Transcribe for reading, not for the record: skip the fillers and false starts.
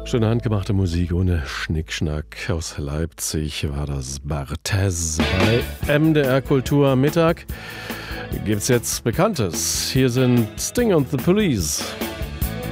Schöne handgemachte Musik ohne Schnickschnack. Aus Leipzig war das Barthez bei MDR Kultur am Mittag. Gibt's jetzt Bekanntes? Hier sind Sting und the Police.